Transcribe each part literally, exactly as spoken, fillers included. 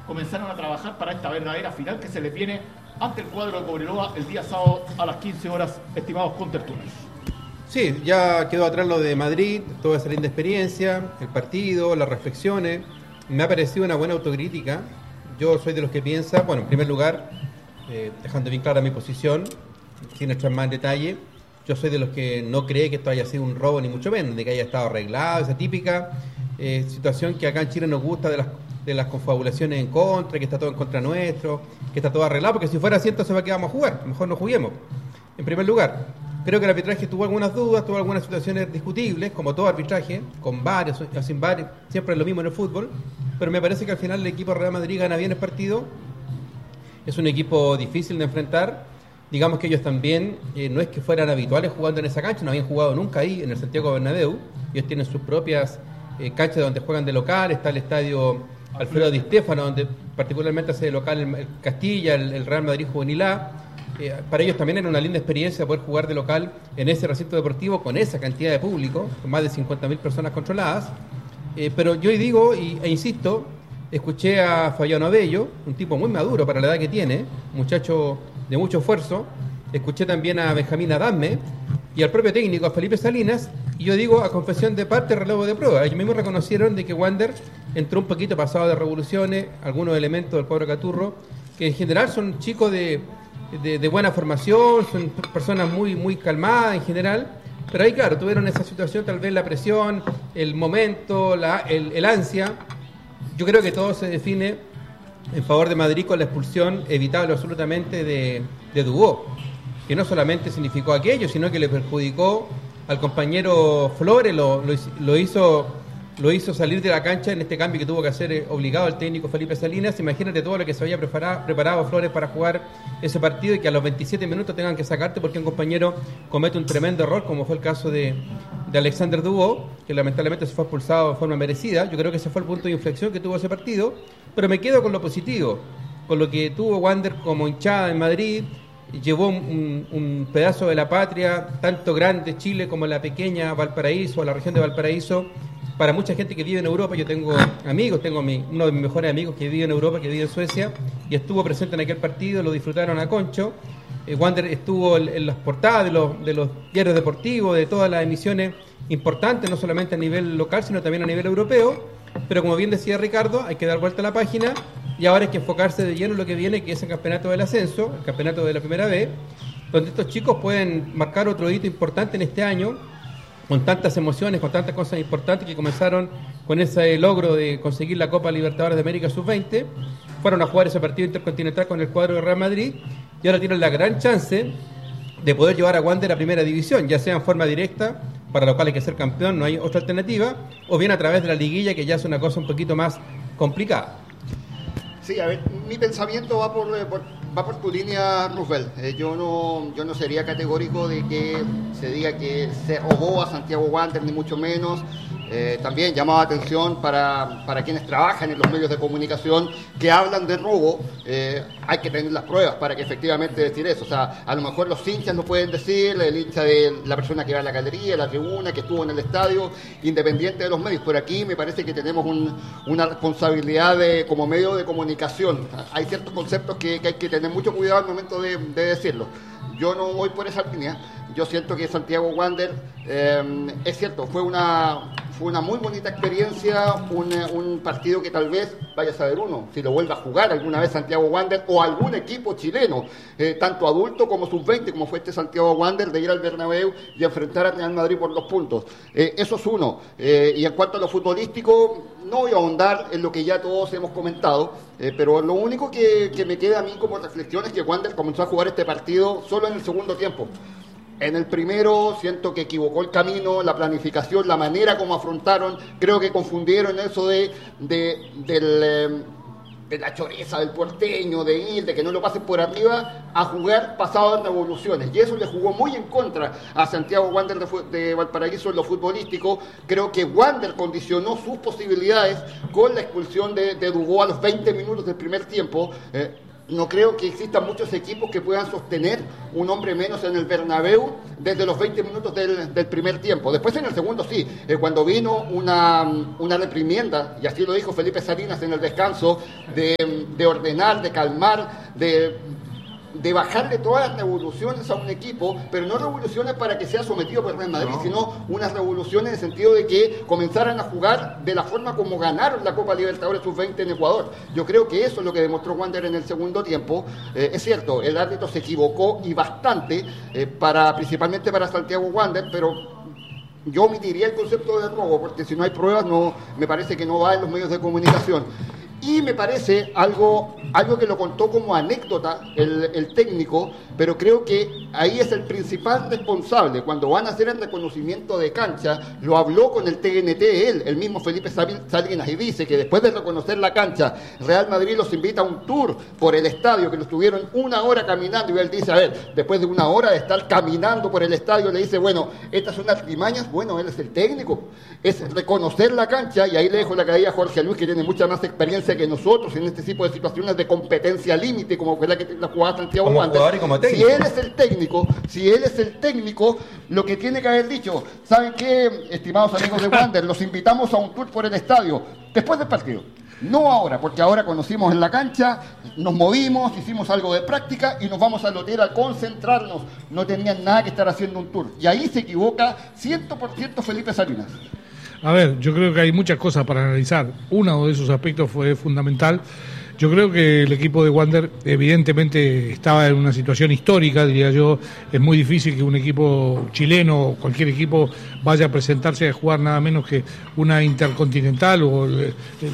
comenzaron a trabajar para esta verdadera final que se les viene ante el cuadro de Cobreloa el día sábado a las quince horas, estimados contertulios. Sí, ya quedó atrás lo de Madrid, toda esa linda experiencia, el partido, las reflexiones. Me ha parecido una buena autocrítica. Yo soy de los que piensa, bueno, en primer lugar, eh, dejando bien clara mi posición, sin entrar más en detalle, yo soy de los que no cree que esto haya sido un robo, ni mucho menos, de que haya estado arreglado, esa típica eh, situación que acá en Chile nos gusta de las, de las confabulaciones en contra, que está todo en contra nuestro, que está todo arreglado, porque si fuera así, entonces ¿para qué vamos a jugar? Mejor no juguemos. En primer lugar, creo que el arbitraje tuvo algunas dudas, tuvo algunas situaciones discutibles, como todo arbitraje, con varios o sin varios, siempre es lo mismo en el fútbol, pero me parece que al final el equipo Real Madrid gana bien el partido, es un equipo difícil de enfrentar, digamos que ellos también, eh, no es que fueran habituales jugando en esa cancha, no habían jugado nunca ahí en el Santiago Bernabéu, ellos tienen sus propias eh, canchas donde juegan de local, está el estadio Alfredo Di Stéfano, donde particularmente hace de local el, el Castilla, el, el Real Madrid Juvenil A. Eh, para ellos también era una linda experiencia poder jugar de local en ese recinto deportivo con esa cantidad de público, con más de cincuenta mil personas controladas. Eh, pero yo digo, y, e insisto, escuché a Fabiano Abello, un tipo muy maduro para la edad que tiene, muchacho de mucho esfuerzo. Escuché también a Benjamín Adame y al propio técnico, a Felipe Salinas, y yo digo, a confesión de parte, relevo de prueba. Ellos mismos reconocieron de que Wander entró un poquito pasado de revoluciones, algunos elementos del cuadro Caturro, que en general son chicos de... De, de buena formación, son personas muy muy calmadas en general, pero ahí claro, tuvieron esa situación, tal vez la presión, el momento, la, el, el ansia. Yo creo que todo se define en favor de Madrid con la expulsión evitable absolutamente de, de Dubó, que no solamente significó aquello, sino que le perjudicó al compañero Flores, lo, lo, lo hizo... lo hizo salir de la cancha en este cambio que tuvo que hacer eh, obligado el técnico Felipe Salinas. Imagínate todo lo que se había preparado, preparado Flores para jugar ese partido y que a los veintisiete minutos tengan que sacarte porque un compañero comete un tremendo error, como fue el caso de, de Alexander Dubó, que lamentablemente se fue expulsado de forma merecida. Yo creo que ese fue el punto de inflexión que tuvo ese partido, pero me quedo con lo positivo, con lo que tuvo Wander como hinchada en Madrid. Llevó un, un pedazo de la patria, tanto grande Chile como la pequeña Valparaíso, la región de Valparaíso. Para mucha gente que vive en Europa, yo tengo amigos, tengo mi, uno de mis mejores amigos que vive en Europa, que vive en Suecia, y estuvo presente en aquel partido, lo disfrutaron a concho. Eh, Wander estuvo en, en las portadas de los, de los diarios deportivos, de todas las emisiones importantes, no solamente a nivel local, sino también a nivel europeo. Pero como bien decía Ricardo, hay que dar vuelta a la página, y ahora hay que enfocarse de lleno en lo que viene, que es el campeonato del ascenso, el campeonato de la primera B, donde estos chicos pueden marcar otro hito importante en este año, con tantas emociones, con tantas cosas importantes que comenzaron con ese logro de conseguir la Copa Libertadores de América sub veinte, fueron a jugar ese partido intercontinental con el cuadro de Real Madrid y ahora tienen la gran chance de poder llevar a Wander a primera división, ya sea en forma directa, para lo cual hay que ser campeón, no hay otra alternativa, o bien a través de la liguilla, que ya es una cosa un poquito más complicada. Sí, a ver, mi pensamiento va por, por, va por tu línea, Roosevelt. Eh, yo no yo no sería categórico de que se diga que se robó a Santiago Wander, ni mucho menos. Eh, también llamaba atención para, para quienes trabajan en los medios de comunicación que hablan de robo. Eh, hay que tener las pruebas para que efectivamente decir eso. O sea, a lo mejor los hinchas no pueden decir, el hincha de la persona que va a la galería, la tribuna, que estuvo en el estadio, independiente de los medios. Por aquí me parece que tenemos un, una responsabilidad de, como medio de comunicación. Hay ciertos conceptos que, que hay que tener mucho cuidado al momento de, de decirlo. Yo no voy por esa línea. Yo siento que Santiago Wander, eh, es cierto, fue una... Fue una muy bonita experiencia, un, un partido que tal vez, vaya a saber uno, si lo vuelva a jugar alguna vez Santiago Wander o algún equipo chileno, eh, tanto adulto como sub veinte, como fue este Santiago Wander, de ir al Bernabéu y enfrentar a Real Madrid por dos puntos. Eh, eso es uno. Eh, y en cuanto a lo futbolístico, no voy a ahondar en lo que ya todos hemos comentado, eh, pero lo único que, que me queda a mí como reflexión es que Wander comenzó a jugar este partido solo en el segundo tiempo. En el primero siento que equivocó el camino, la planificación, la manera como afrontaron. Creo que confundieron eso de, de, del, de la choreza del porteño, de ir, de que no lo pasen por arriba, a jugar pasado en revoluciones. Y eso le jugó muy en contra a Santiago Wander de, de Valparaíso en lo futbolístico. Creo que Wander condicionó sus posibilidades con la expulsión de, de Dubó a los veinte minutos del primer tiempo. Eh, no creo que existan muchos equipos que puedan sostener un hombre menos en el Bernabéu desde los veinte minutos del, del primer tiempo. Después en el segundo sí, eh, cuando vino una, una reprimienda, y así lo dijo Felipe Salinas en el descanso, de, de ordenar, de calmar, de... de bajarle todas las revoluciones a un equipo, pero no revoluciones para que sea sometido por Real Madrid, no. sino unas revoluciones en el sentido de que comenzaran a jugar de la forma como ganaron la Copa Libertadores sub veinte en Ecuador. Yo creo que eso es lo que demostró Wander en el segundo tiempo. Eh, es cierto, el árbitro se equivocó y bastante, eh, para principalmente para Santiago Wander, pero yo omitiría el concepto de robo, porque si no hay pruebas, no, me parece que no va en los medios de comunicación. Y me parece algo, algo que lo contó como anécdota el, el técnico, pero creo que ahí es el principal responsable. Cuando van a hacer el reconocimiento de cancha, lo habló con el T N T él, el mismo Felipe Salinas, y dice que después de reconocer la cancha, Real Madrid los invita a un tour por el estadio, que lo estuvieron una hora caminando, y él dice, a ver, después de una hora de estar caminando por el estadio, le dice, bueno, estas son artimañas, bueno, él es el técnico, es reconocer la cancha, y ahí le dejo la caída a Jorge Luis, que tiene mucha más experiencia que nosotros en este tipo de situaciones de competencia límite, como fue la que la jugaba Santiago como Wander. Jugador y como técnico. Si él es el técnico, si él es el técnico, lo que tiene que haber dicho, ¿saben qué, estimados amigos de Wander? Los invitamos a un tour por el estadio después del partido. No ahora, porque ahora conocimos en la cancha, nos movimos, hicimos algo de práctica y nos vamos al hotel a concentrarnos. No tenían nada que estar haciendo un tour. Y ahí se equivoca cien por ciento Felipe Salinas. A ver, yo creo que hay muchas cosas para analizar. Uno de esos aspectos fue fundamental. Yo creo que el equipo de Wander evidentemente estaba en una situación histórica, diría yo. Es muy difícil que un equipo chileno o cualquier equipo vaya a presentarse a jugar nada menos que una Intercontinental o el,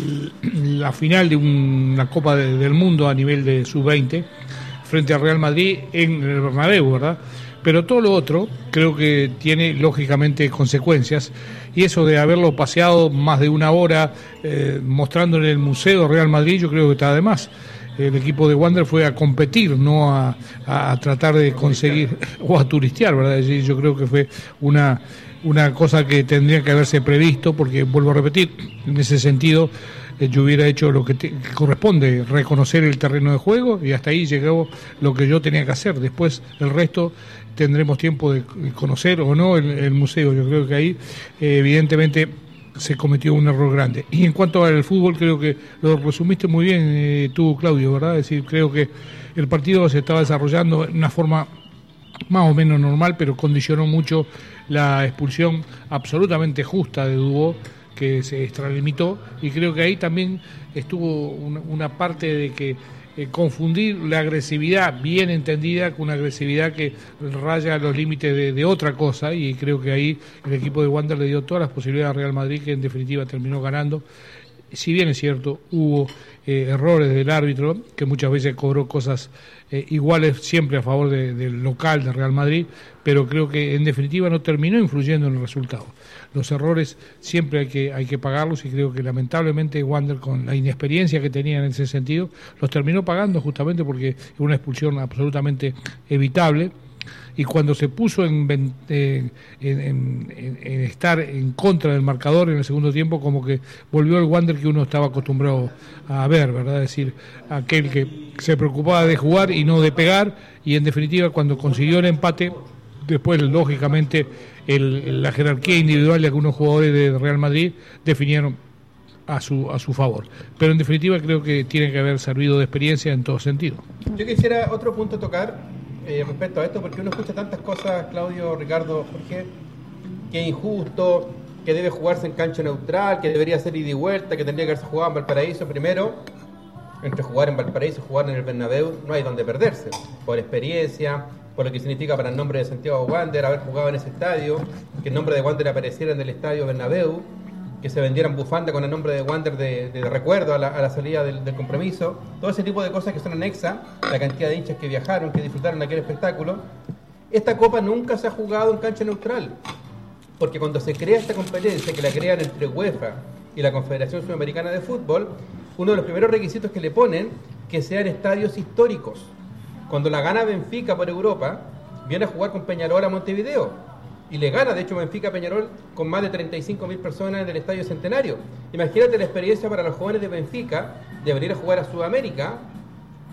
el, la final de una Copa de, del Mundo a nivel de sub veinte frente al Real Madrid en el Bernabéu, ¿verdad? Pero todo lo otro creo que tiene lógicamente consecuencias, y eso de haberlo paseado más de una hora eh, mostrando en el Museo Real Madrid, yo creo que está de más. El equipo de Wander fue a competir, no a, a tratar de conseguir o a turistear, ¿verdad? Es decir, yo creo que fue una, una cosa que tendría que haberse previsto, porque vuelvo a repetir, en ese sentido eh, yo hubiera hecho lo que, te, que corresponde, reconocer el terreno de juego, y hasta ahí llegó lo que yo tenía que hacer. Después el resto tendremos tiempo de conocer o no el, el museo. Yo creo que ahí eh, evidentemente se cometió un error grande. Y en cuanto al fútbol, creo que lo resumiste muy bien eh, tú, Claudio, ¿verdad? Es decir, creo que el partido se estaba desarrollando en una forma más o menos normal, pero condicionó mucho la expulsión absolutamente justa de Dubó, que se extralimitó, y creo que ahí también estuvo una, una parte de que eh, confundir la agresividad bien entendida con una agresividad que raya los límites de, de otra cosa, y creo que ahí el equipo de Wander le dio todas las posibilidades a Real Madrid, que en definitiva terminó ganando. Si bien es cierto, hubo eh, errores del árbitro, que muchas veces cobró cosas eh, iguales siempre a favor de, del local de Real Madrid, pero creo que en definitiva no terminó influyendo en el resultado. Los errores siempre hay que, hay que pagarlos, y creo que lamentablemente Wander, con la inexperiencia que tenía en ese sentido, los terminó pagando, justamente porque es una expulsión absolutamente evitable. Y cuando se puso en, eh, en, en, en estar en contra del marcador en el segundo tiempo, como que volvió el Wander que uno estaba acostumbrado a ver, ¿verdad? Es decir, aquel que se preocupaba de jugar y no de pegar, y en definitiva cuando consiguió el empate, después lógicamente el, la jerarquía individual de algunos jugadores de Real Madrid definieron a su a su favor. Pero en definitiva creo que tiene que haber servido de experiencia en todo sentido. Yo quisiera otro punto tocar Eh, respecto a esto, porque uno escucha tantas cosas, Claudio, Ricardo, Jorge, que es injusto, que debe jugarse en cancha neutral, que debería ser ida y vuelta, que tendría que haberse jugado en Valparaíso primero. Entre jugar en Valparaíso y jugar en el Bernabéu no hay donde perderse, por experiencia, por lo que significa para el nombre de Santiago Wander haber jugado en ese estadio, que el nombre de Wander apareciera en el estadio Bernabéu, que se vendieran bufandas con el nombre de Wander de, de recuerdo a la, a la salida del, del compromiso, todo ese tipo de cosas que son anexas, la cantidad de hinchas que viajaron, que disfrutaron de aquel espectáculo. Esta Copa nunca se ha jugado en cancha neutral, porque cuando se crea esta competencia, que la crean entre UEFA y la Confederación Sudamericana de Fútbol, uno de los primeros requisitos que le ponen, que sean estadios históricos. Cuando la gana Benfica por Europa, viene a jugar con Peñarol a Montevideo, y le gana, de hecho, Benfica Peñarol con más de treinta y cinco mil personas en el Estadio Centenario. Imagínate la experiencia para los jóvenes de Benfica de venir a jugar a Sudamérica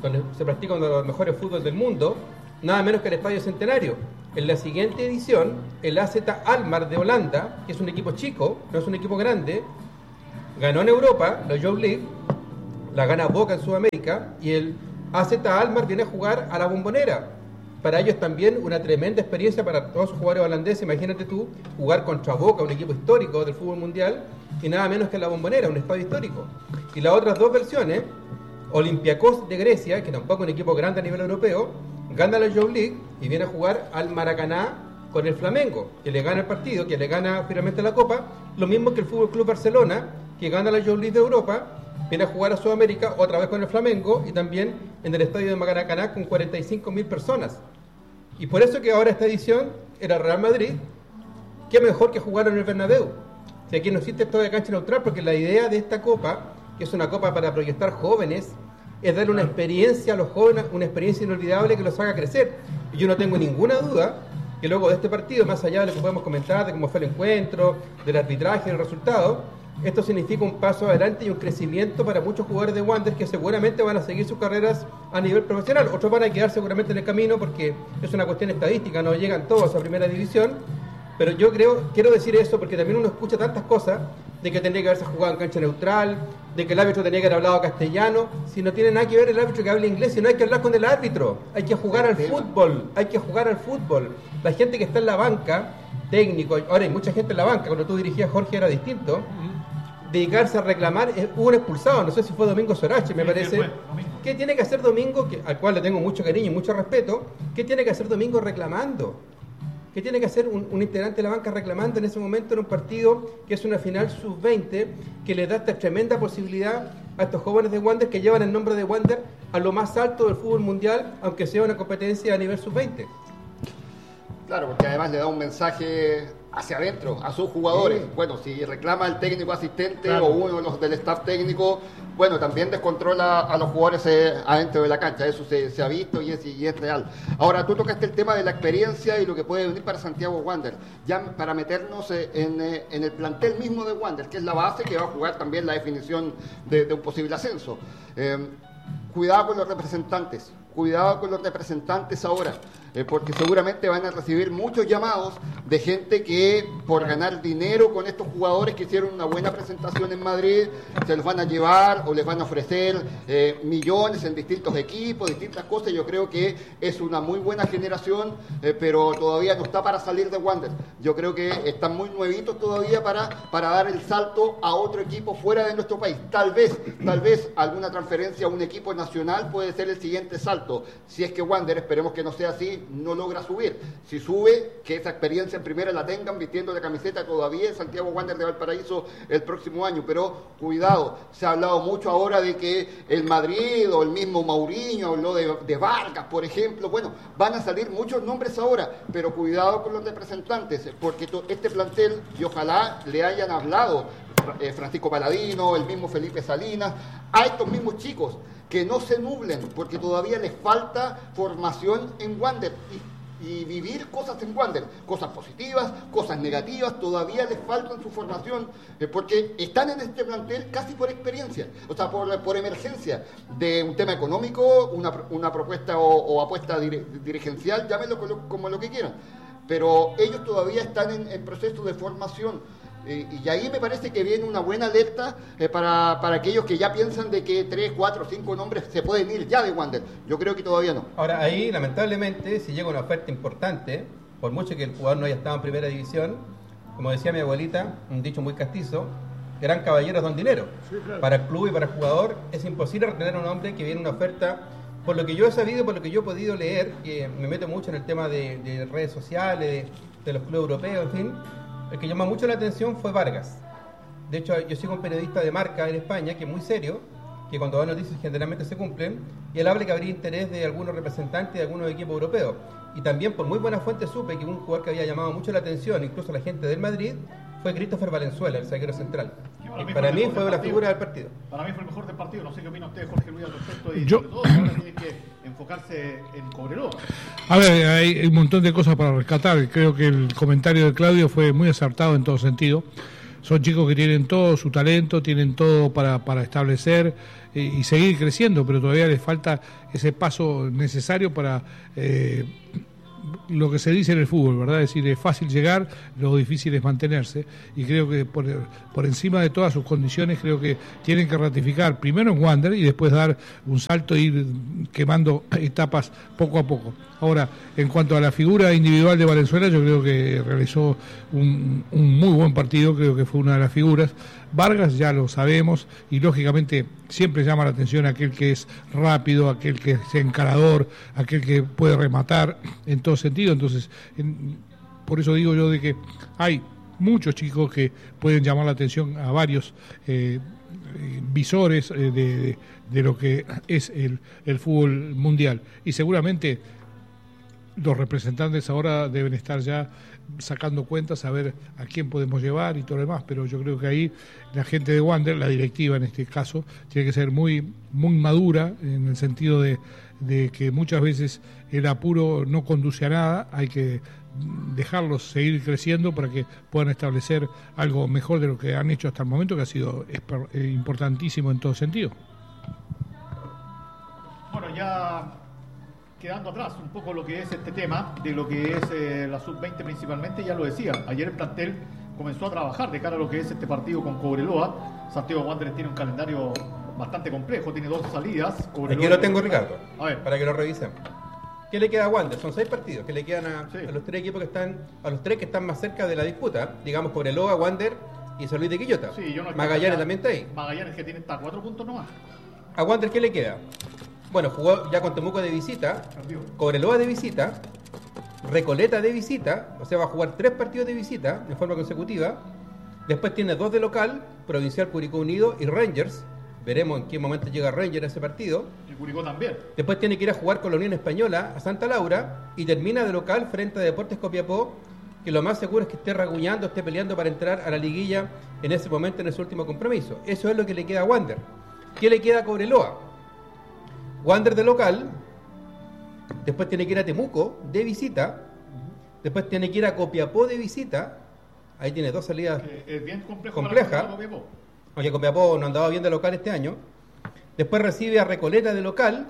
donde se practica uno de los mejores fútbol del mundo, nada menos que el Estadio Centenario. En la siguiente edición, el A Z Alkmaar de Holanda, que es un equipo chico, no es un equipo grande, ganó en Europa la Youth League, la gana Boca en Sudamérica, y el A Z Alkmaar viene a jugar a la Bombonera. Para ellos también una tremenda experiencia para todos los jugadores holandeses. Imagínate tú jugar contra Boca, un equipo histórico del fútbol mundial, y nada menos que la Bombonera, un estadio histórico. Y las otras dos versiones, Olympiacos de Grecia, que tampoco es un equipo grande a nivel europeo, gana la Youth League y viene a jugar al Maracaná con el Flamengo, que le gana el partido, que le gana finalmente la Copa, lo mismo que el Fútbol Club Barcelona, que gana la Youth League de Europa, viene a jugar a Sudamérica otra vez con el Flamengo y también en el estadio de Maracaná con cuarenta y cinco mil personas. Y por eso que ahora esta edición era Real Madrid, qué mejor que jugar en el Bernabéu. O sea, aquí no existe esto de cancha neutral, porque la idea de esta copa, que es una copa para proyectar jóvenes, es darle una experiencia a los jóvenes, una experiencia inolvidable que los haga crecer. Y yo no tengo ninguna duda que luego de este partido, más allá de lo que podemos comentar, de cómo fue el encuentro, del arbitraje, del resultado, esto significa un paso adelante y un crecimiento para muchos jugadores de Wander que seguramente van a seguir sus carreras a nivel profesional. Otros van a quedar seguramente en el camino porque es una cuestión estadística, no llegan todos a primera división. Pero yo creo, quiero decir eso porque también uno escucha tantas cosas de que tendría que haberse jugado en cancha neutral, de que el árbitro tenía que haber hablado castellano. Si no tiene nada que ver el árbitro que hable inglés, si no hay que hablar con el árbitro, hay que jugar al fútbol, hay que jugar al fútbol. La gente que está en la banca, técnico, ahora hay mucha gente en la banca, cuando tú dirigías Jorge era distinto, dedicarse a reclamar, hubo un expulsado, no sé si fue Domingo Sorache, me parece. ¿Qué tiene que hacer Domingo, que, al cual le tengo mucho cariño y mucho respeto, qué tiene que hacer Domingo reclamando? ¿Qué tiene que hacer un, un integrante de la banca reclamando en ese momento en un partido que es una final sub veinte, que le da esta tremenda posibilidad a estos jóvenes de Wander que llevan el nombre de Wander a lo más alto del fútbol mundial, aunque sea una competencia a nivel sub veinte? Claro, porque además le da un mensaje hacia adentro, a sus jugadores. Sí. Bueno, si reclama el técnico asistente, claro, o uno de los del staff técnico, bueno, también descontrola a los jugadores eh, adentro de la cancha. Eso se, se ha visto y es, y es real. Ahora, tú tocaste el tema de la experiencia y lo que puede venir para Santiago Wander. Ya para meternos eh, en, eh, en el plantel mismo de Wander, que es la base que va a jugar también la definición de, de un posible ascenso. Eh, cuidado con los representantes. Cuidado con los representantes ahora, eh, porque seguramente van a recibir muchos llamados de gente que por ganar dinero con estos jugadores que hicieron una buena presentación en Madrid, se los van a llevar o les van a ofrecer eh, millones en distintos equipos, distintas cosas. Yo creo que es una muy buena generación, eh, pero todavía no está para salir de Wander. Yo creo que están muy nuevitos todavía para, para dar el salto a otro equipo fuera de nuestro país. Tal vez, tal vez alguna transferencia a un equipo nacional puede ser el siguiente salto. Si es que Wander, esperemos que no sea así, no logra subir. Si sube, que esa experiencia en primera la tengan vistiendo la camiseta todavía en Santiago Wander de Valparaíso el próximo año. Pero cuidado, se ha hablado mucho ahora de que el Madrid o el mismo Mourinho habló de, de Vargas, por ejemplo. Bueno, van a salir muchos nombres ahora, pero cuidado con los representantes, porque este plantel, y ojalá le hayan hablado eh, Francisco Paladino, el mismo Felipe Salinas, a estos mismos chicos, que no se nublen, porque todavía les falta formación en Wander y, y vivir cosas en Wander, cosas positivas, cosas negativas, todavía les faltan su formación, eh, porque están en este plantel casi por experiencia, o sea, por, por emergencia de un tema económico, una, una propuesta o, o apuesta dir, dirigencial, llámenlo como, como lo que quieran, pero ellos todavía están en, en proceso de formación. Eh, y ahí me parece que viene una buena alerta eh, para, para aquellos que ya piensan de que tres, cuatro, cinco nombres se pueden ir ya de Wander. Yo creo que todavía no. Ahora, ahí lamentablemente, si llega una oferta importante, por mucho que el jugador no haya estado en primera división, como decía mi abuelita, un dicho muy castizo, gran caballero don dinero. Sí, claro. Para el club y para el jugador es imposible retener a un hombre que viene una oferta. Por lo que yo he sabido, por lo que yo he podido leer, que me meto mucho en el tema de, de redes sociales, de, de los clubes europeos, en fin. El que llamó mucho la atención fue Vargas. De hecho, yo sigo un periodista de Marca en España que es muy serio, que cuando da noticias generalmente se cumplen, y él habla que habría interés de algunos representantes de algunos equipos europeos. Y también por muy buena fuente supe que un jugador que había llamado mucho la atención, incluso a la gente del Madrid, fue Christopher Valenzuela, el zaguero central. Para mí, para mí fue la figura del partido. Para mí fue el mejor del partido. No sé qué opina usted, Jorge Luis, al respecto. Y yo, sobre todo, ahora tiene que enfocarse en Cobreloa. A ver, hay un montón de cosas para rescatar. Creo que el comentario de Claudio fue muy acertado en todo sentido. son chicos que tienen todo su talento, tienen todo para, para establecer eh, y seguir creciendo, pero todavía les falta ese paso necesario para eh, lo que se dice en el fútbol, ¿verdad? Es decir, es fácil llegar, lo difícil es mantenerse, y creo que por, por encima de todas sus condiciones, creo que tienen que ratificar primero en Wander y después dar un salto e ir quemando etapas poco a poco. Ahora, en cuanto a la figura individual de Valenzuela, yo creo que realizó un, un muy buen partido, creo que fue una de las figuras. Vargas ya lo sabemos, y lógicamente siempre llama la atención aquel que es rápido, aquel que es encarador, aquel que puede rematar en todo sentido. Entonces, en, por eso digo yo de que hay muchos chicos que pueden llamar la atención a varios eh, visores eh, de, de, de lo que es el, el fútbol mundial, y seguramente los representantes ahora deben estar ya sacando cuentas a ver a quién podemos llevar y todo lo demás, pero yo creo que ahí la gente de Wander, la directiva en este caso, tiene que ser muy muy madura en el sentido de, de que muchas veces el apuro no conduce a nada, hay que dejarlos seguir creciendo para que puedan establecer algo mejor de lo que han hecho hasta el momento, que ha sido importantísimo en todo sentido. Bueno, ya quedando atrás un poco lo que es este tema, de lo que es eh, la sub veinte principalmente, ya lo decía, ayer el plantel comenzó a trabajar de cara a lo que es este partido con Cobreloa. Santiago Wanderers tiene un calendario bastante complejo, tiene dos salidas. Cobreloa, aquí lo tengo, Ricardo, a ver, para que lo revisemos. ¿Qué le queda a Wander? Son seis partidos que le quedan a, sí. a los tres equipos que están, a los tres que están más cerca de la disputa, digamos Cobreloa, Wander y San Luis de Quillota. Sí, yo no Magallanes también está ahí. Magallanes que tiene hasta cuatro puntos nomás. ¿A Wander qué le queda? Bueno, jugó ya con Temuco de visita, Cobreloa de visita, Recoleta de visita, o sea, va a jugar tres partidos de visita de forma consecutiva. Después tiene dos de local, Provincial, Curicó Unido y Rangers. Veremos en qué momento llega Rangers a ese partido. Y Curicó también. Después tiene que ir a jugar con la Unión Española a Santa Laura y termina de local frente a Deportes Copiapó, que lo más seguro es que esté raguñando, esté peleando para entrar a la liguilla en ese momento, en ese último compromiso. Eso es lo que le queda a Wander. ¿Qué le queda a Cobreloa? Wander de local, después tiene que ir a Temuco de visita, después tiene que ir a Copiapó de visita, ahí tiene dos salidas eh, es bien complejo complejas, Copiapó. Aunque Copiapó no andaba bien de local este año. Después recibe a Recoleta de local,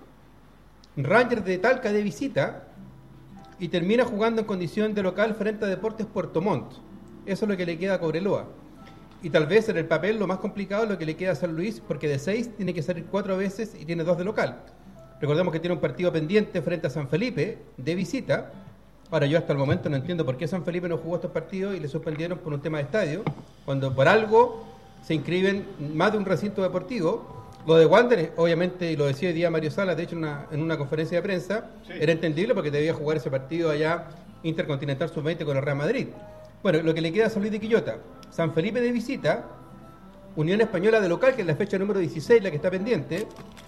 Rangers de Talca de visita, y termina jugando en condición de local frente a Deportes Puerto Montt. Eso es lo que le queda a Cobreloa. Y tal vez en el papel lo más complicado es lo que le queda a San Luis, porque de seis tiene que salir cuatro veces y tiene dos de local. Recordemos que tiene un partido pendiente frente a San Felipe de visita. Ahora, yo hasta el momento no entiendo por qué San Felipe no jugó estos partidos y le suspendieron por un tema de estadio, cuando por algo se inscriben más de un recinto deportivo. Lo de Wander, obviamente, y lo decía hoy día Mario Salas, de hecho en una, en una conferencia de prensa, sí, era entendible porque debía jugar ese partido allá Intercontinental sub veinte con el Real Madrid. Bueno, lo que le queda a San Luis de Quillota: San Felipe de visita, Unión Española de local, que es la fecha número dieciséis, la que está pendiente,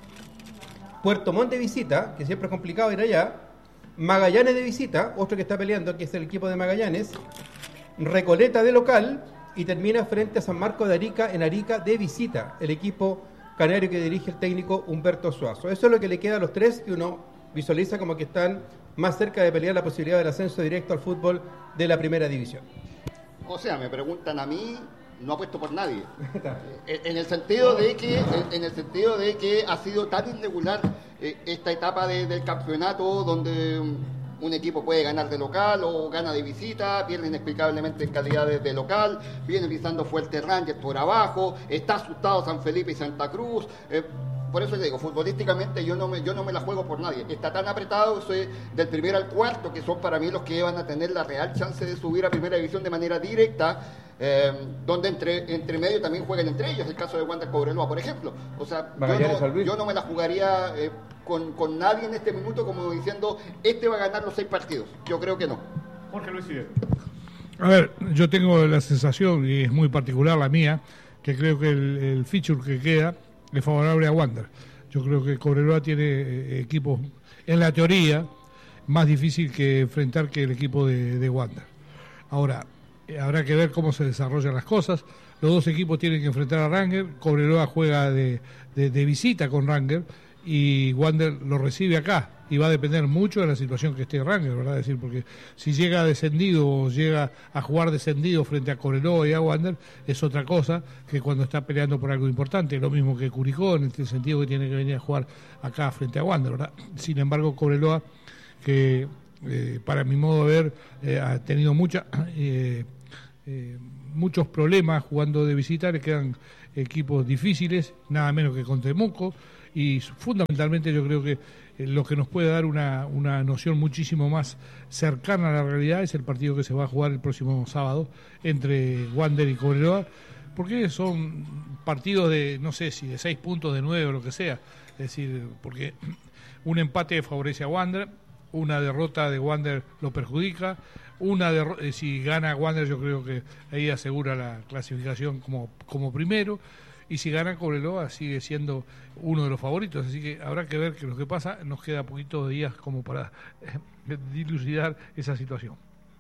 Puerto Montt de visita, que siempre es complicado ir allá, Magallanes de visita, otro que está peleando, que es el equipo de Magallanes, Recoleta de local, y termina frente a San Marcos de Arica, en Arica de visita, el equipo canario que dirige el técnico Humberto Suazo. Eso es lo que le queda a los tres, que uno visualiza como que están más cerca de pelear la posibilidad del ascenso directo al fútbol de la primera división. O sea, me preguntan a mí, no apuesto por nadie. en el sentido de que, en el sentido de que ha sido tan irregular eh, esta etapa de, del campeonato, donde un equipo puede ganar de local o gana de visita, pierde inexplicablemente en calidad de, de local, viene pisando fuerte Rangers por abajo, está asustado San Felipe y Santa Cruz. Eh, Por eso le digo, futbolísticamente yo no me, yo no me la juego por nadie. Está tan apretado, soy del primero al cuarto, que son para mí los que van a tener la real chance de subir a primera división de manera directa, eh, donde entre, entre medio también juegan entre ellos, el caso de Wander Cobreloa, por ejemplo. O sea, yo no, yo no me la jugaría eh, con, con nadie en este minuto como diciendo, este va a ganar los seis partidos. Yo creo que no. Jorge Luis Fidel. A ver, yo tengo la sensación, y es muy particular la mía, que creo que el, el feature que queda es favorable a Wander. Yo creo que Cobreloa tiene eh, equipos, en la teoría, más difícil que enfrentar que el equipo de, de Wander. Ahora, eh, habrá que ver cómo se desarrollan las cosas. Los dos equipos tienen que enfrentar a Rangers. Cobreloa juega de, de, de visita con Rangers, y Wander lo recibe acá, y va a depender mucho de la situación que esté Rangers, ¿verdad? Es decir, porque si llega descendido o llega a jugar descendido frente a Cobreloa y a Wander, es otra cosa que cuando está peleando por algo importante, lo mismo que Curicó, en este sentido que tiene que venir a jugar acá frente a Wander, ¿verdad? Sin embargo, Cobreloa, que eh, para mi modo de ver, eh, ha tenido mucha, eh, eh, muchos problemas jugando de visita, le quedan equipos difíciles, nada menos que con Temuco, y fundamentalmente yo creo que eh, lo que nos puede dar una, una noción muchísimo más cercana a la realidad es el partido que se va a jugar el próximo sábado entre Wander y Cobreloa, porque son partidos de, no sé si de seis puntos, de nueve o lo que sea, es decir, porque un empate favorece a Wander, una derrota de Wander lo perjudica, una derro- eh, si gana Wander yo creo que ahí asegura la clasificación como, como primero, y si gana Cobreloa sigue siendo uno de los favoritos, así que habrá que ver que lo que pasa, nos queda poquitos días como para eh, dilucidar esa situación.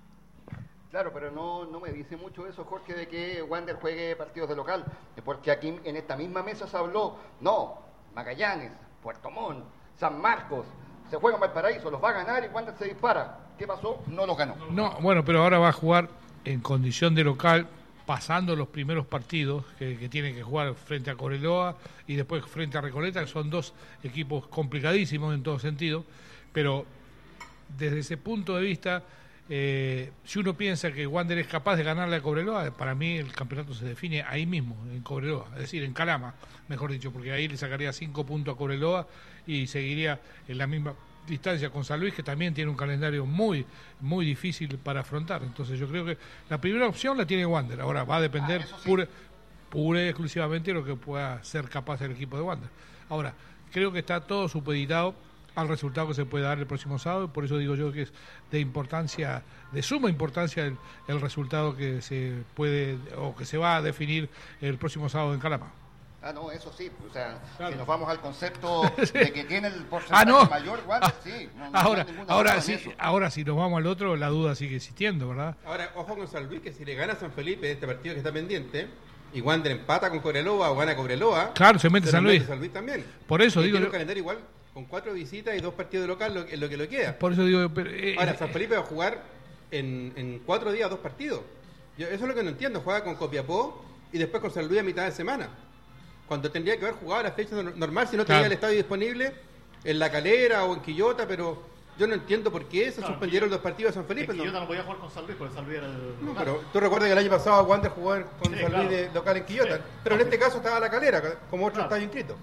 Claro, pero no, no me dice mucho eso, Jorge, de que Wander juegue partidos de local, porque aquí en esta misma mesa se habló, no, Magallanes, Puerto Montt, San Marcos, se juega en Valparaíso, los va a ganar y Wander se dispara. ¿Qué pasó? No los ganó. No, bueno, pero ahora va a jugar en condición de local, pasando los primeros partidos que, que tiene que jugar frente a Cobreloa y después frente a Recoleta, que son dos equipos complicadísimos en todo sentido, pero desde ese punto de vista, eh, si uno piensa que Wander es capaz de ganarle a Cobreloa, para mí el campeonato se define ahí mismo, en Cobreloa, es decir, en Calama, mejor dicho, porque ahí le sacaría cinco puntos a Cobreloa y seguiría en la misma distancia con San Luis, que también tiene un calendario muy muy difícil para afrontar. Entonces yo creo que la primera opción la tiene Wander, ahora va a depender ah, sí. pura, pura y exclusivamente de lo que pueda ser capaz el equipo de Wander. Ahora, creo que está todo supeditado al resultado que se puede dar el próximo sábado, y por eso digo yo que es de importancia, de suma importancia el, el resultado que se puede o que se va a definir el próximo sábado en Calama. Ah, no, eso sí, o sea, claro. Si nos vamos al concepto sí. de que tiene el porcentaje ah, no. mayor, Wander, ah, sí. No, no ahora, no ahora sí, ahora si nos vamos al otro, la duda sigue existiendo, ¿verdad? Ahora, ojo con San Luis, que si le gana a San Felipe este partido que está pendiente, y Wander empata con Cobreloa o gana Cobreloa, claro, se mete se San Luis. Mete San Luis también. Por eso y digo, tiene un calendario igual, con cuatro visitas y dos partidos de local, lo, en lo que lo queda. Por eso digo, pero, eh, ahora, eh, San Felipe va a jugar en, en cuatro días dos partidos. Yo, eso es lo que no entiendo, juega con Copiapó y después con San Luis a mitad de semana, cuando tendría que haber jugado a la fecha normal si no tenía claro. el estadio disponible en La Calera o en Quillota, pero yo no entiendo por qué se claro, suspendieron los partidos de San Felipe. En Quillota no, no podía jugar con San Luis porque San Luis era el... No, pero tú recuerdas que el año pasado Wander jugó con sí, San claro. Luis de local en Quillota, sí. pero en este caso estaba La Calera como otro claro. estadio inscrito.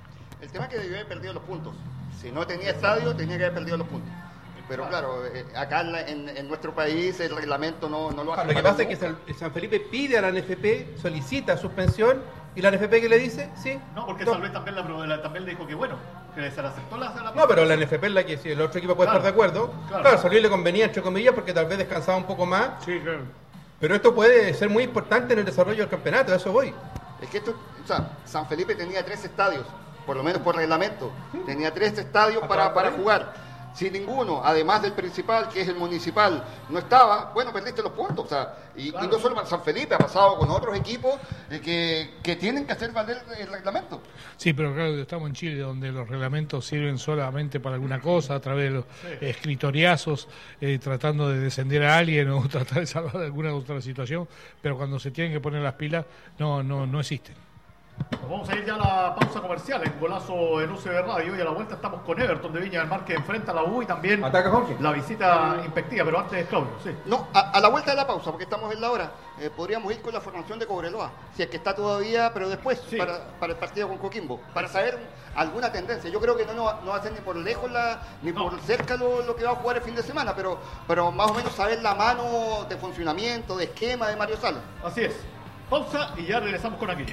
El tema es que debió haber perdido los puntos. Si no tenía estadio, tenía que haber perdido los puntos. Pero claro, eh, acá en, la, en, en nuestro país el reglamento no, no lo hace. Lo que pasa es que San, San Felipe pide a la N F P, solicita suspensión, y la N F P ¿qué le dice? Sí. No, porque no. San Luis también, la, la, también le dijo que bueno, que se la aceptó la, la No, pero la N F P es la que si el otro equipo puede claro. estar de acuerdo. Claro, claro, San Luis le convenía entre comillas porque tal vez descansaba un poco más. Sí, claro. Pero esto puede ser muy importante en el desarrollo del campeonato, a eso voy. Es que esto, o sea, San Felipe tenía tres estadios, por lo menos por reglamento. Tenía tres estadios para, para jugar. Si ninguno, además del principal, que es el municipal, no estaba, bueno, perdiste los puntos. O sea, y, claro. y no solo para San Felipe, ha pasado con otros equipos eh, que, que tienen que hacer valer el reglamento. Sí, pero claro, estamos en Chile, donde los reglamentos sirven solamente para alguna cosa, a través de los sí. escritoriazos, eh, tratando de descender a alguien o tratar de salvar alguna otra situación, pero cuando se tienen que poner las pilas, no, no, no existen. Nos vamos a ir ya a la pausa comercial en Golazo en U C B Radio y a la vuelta estamos con Everton de Viña del Mar que enfrenta a la U y también Ataca, la visita inspectiva, pero antes Claudio, sí. No, a, a la vuelta de la pausa, porque estamos en la hora, eh, podríamos ir con la formación de Cobreloa, si es que está todavía, pero después, sí. para, para el partido con Coquimbo, para saber alguna tendencia. Yo creo que no, no, no va a ser ni por lejos la, ni no. por cerca lo, lo que va a jugar el fin de semana, pero, pero más o menos saber la mano de funcionamiento, de esquema de Mario Salas. Así es. Pausa y ya regresamos con aquello.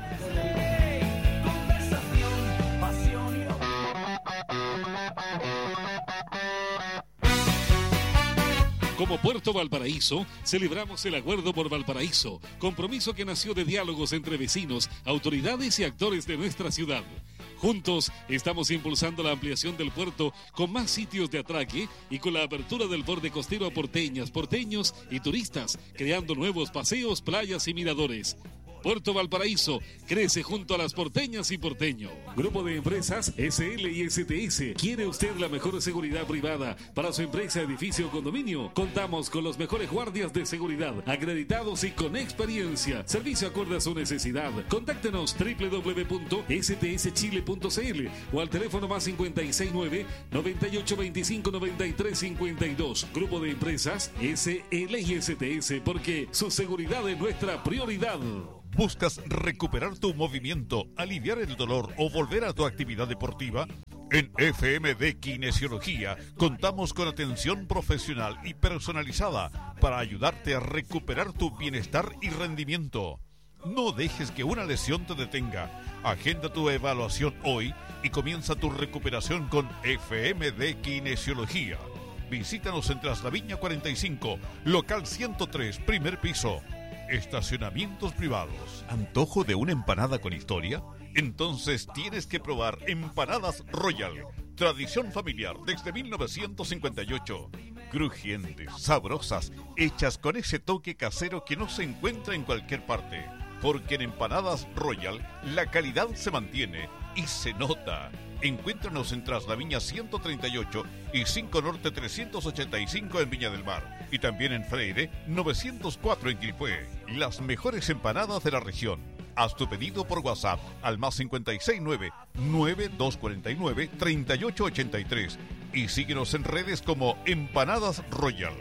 Como Puerto Valparaíso, celebramos el Acuerdo por Valparaíso, compromiso que nació de diálogos entre vecinos, autoridades y actores de nuestra ciudad. Juntos estamos impulsando la ampliación del puerto con más sitios de atraque y con la apertura del borde costero a porteñas, porteños y turistas, creando nuevos paseos, playas y miradores. Puerto Valparaíso crece junto a las porteñas y porteños. Grupo de Empresas S L y S T S. ¿Quiere usted la mejor seguridad privada para su empresa, edificio o condominio? Contamos con los mejores guardias de seguridad, acreditados y con experiencia. Servicio acorde a su necesidad. Contáctenos doble u doble u doble u punto s t s chile punto c l o al teléfono más cincuenta y seis nueve, noventa y ocho veinticinco, noventa y tres cincuenta y dos. Grupo de Empresas S L y S T S, porque su seguridad es nuestra prioridad. ¿Buscas recuperar tu movimiento, aliviar el dolor o volver a tu actividad deportiva? En F M D Kinesiología contamos con atención profesional y personalizada para ayudarte a recuperar tu bienestar y rendimiento. No dejes que una lesión te detenga. Agenda tu evaluación hoy y comienza tu recuperación con F M D Kinesiología. Visítanos en Traslaviña cuarenta y cinco, local ciento tres, primer piso. Estacionamientos privados. ¿Antojo de una empanada con historia? Entonces tienes que probar Empanadas Royal. Tradición familiar desde mil novecientos cincuenta y ocho. Crujientes, sabrosas, hechas con ese toque casero que no se encuentra en cualquier parte. Porque en Empanadas Royal la calidad se mantiene y se nota. Encuéntranos en Traslaviña ciento treinta y ocho y cinco Norte trescientos ochenta y cinco en Viña del Mar. Y también en Freire novecientos cuatro en Quilpué. Las mejores empanadas de la región. Haz tu pedido por WhatsApp al más cincuenta y seis nueve, nueve dos cuatro nueve, tres ocho ocho tres y síguenos en redes como Empanadas Royal.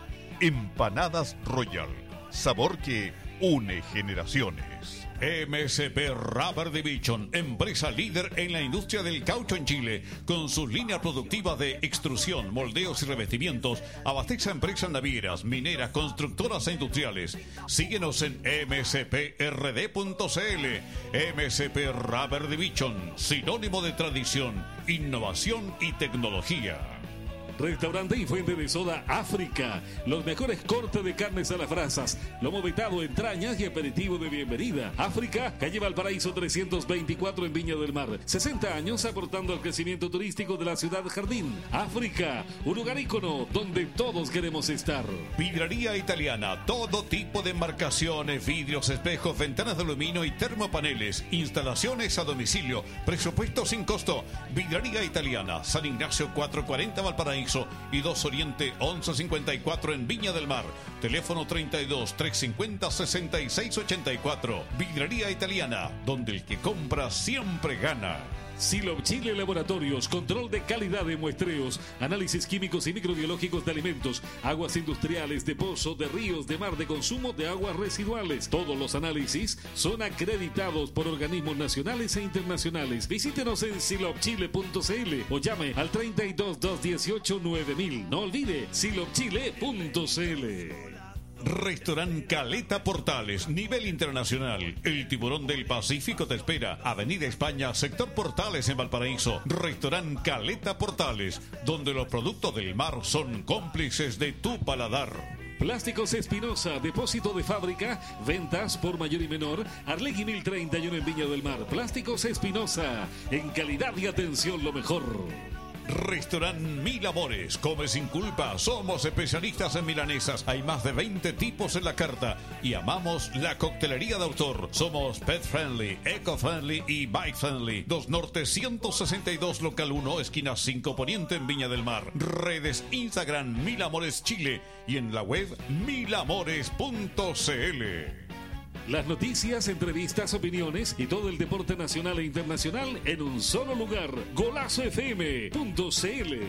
Empanadas Royal. Sabor que une generaciones. M S P Rubber Division, empresa líder en la industria del caucho en Chile, con sus líneas productivas de extrusión, moldeos y revestimientos, abastece a empresas navieras, mineras, constructoras e industriales. Síguenos en m s p r d punto c l. M S P Rubber Division, sinónimo de tradición, innovación y tecnología. Restaurante y fuente de soda África. Los mejores cortes de carnes a las brasas, lomo vetado, entrañas y aperitivo de bienvenida. África, calle Valparaíso trescientos veinticuatro en Viña del Mar. sesenta años aportando al crecimiento turístico de la ciudad jardín. África, un lugar ícono donde todos queremos estar. Vidraría Italiana, todo tipo de embarcaciones, vidrios, espejos, ventanas de aluminio y termopaneles. Instalaciones a domicilio, presupuesto sin costo. Vidraría Italiana, San Ignacio cuatrocientos cuarenta Valparaíso y dos Oriente once cincuenta y cuatro en Viña del Mar. Teléfono treinta y dos, trescientos cincuenta, sesenta y seis ochenta y cuatro. Vidrería Italiana, donde el que compra siempre gana. Silop Chile Laboratorios, control de calidad de muestreos, análisis químicos y microbiológicos de alimentos, aguas industriales, de pozo, de ríos, de mar, de consumo de aguas residuales. Todos los análisis son acreditados por organismos nacionales e internacionales. Visítenos en silop chile punto c l o llame al treinta y dos, doscientos dieciocho, nueve mil. No olvide silop chile punto c l. Restaurant Caleta Portales, nivel internacional. El tiburón del Pacífico te espera. Avenida España, sector Portales en Valparaíso. Restaurant Caleta Portales, donde los productos del mar son cómplices de tu paladar. Plásticos Espinosa, depósito de fábrica, ventas por mayor y menor. Arlegui mil treinta y uno en Viña del Mar. Plásticos Espinosa, en calidad y atención lo mejor. Restaurant Mil Amores, come sin culpa, somos especialistas en milanesas, hay más de veinte tipos en la carta y amamos la coctelería de autor. Somos pet friendly, eco friendly y bike friendly. dos Norte ciento sesenta y dos, local uno, esquina cinco Poniente en Viña del Mar. Redes Instagram Mil Amores Chile y en la web mil amores punto c l. Las noticias, entrevistas, opiniones y todo el deporte nacional e internacional en un solo lugar. golazo f m punto c l.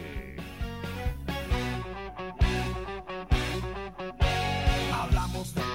Hablamos de...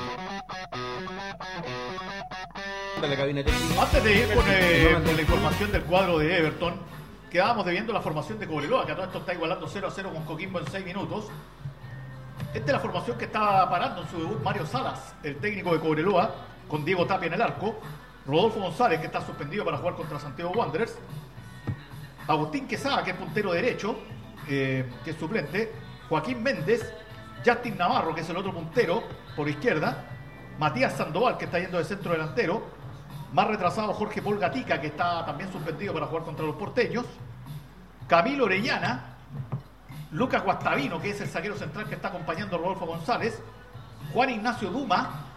La cabina técnica. Antes de ir con, eh, con la información del cuadro de Everton, quedábamos debiendo la formación de Cobreloa, que a todo esto está igualando cero a cero con Coquimbo en seis minutos. Esta es la formación que está parando en su debut Mario Salas, el técnico de Cobreloa, con Diego Tapia en el arco, Rodolfo González, que está suspendido para jugar contra Santiago Wanderers, Agustín Quesada, que es puntero derecho, eh, que es suplente, Joaquín Méndez, Justin Navarro, que es el otro puntero por izquierda, Matías Sandoval, que está yendo de centro delantero, más retrasado Jorge Paul Gatica, que está también suspendido para jugar contra los porteños, Camilo Orellana, Lucas Guastavino, que es el zaguero central que está acompañando a Rodolfo González, Juan Ignacio Duma,